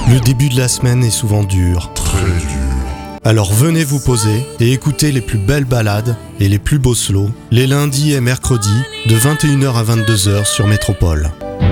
Le début de la semaine est souvent dur. Très dur. Alors venez vous poser et écoutez les plus belles balades et les plus beaux slows, les lundis et mercredis, de 21h à 22h sur Métropole.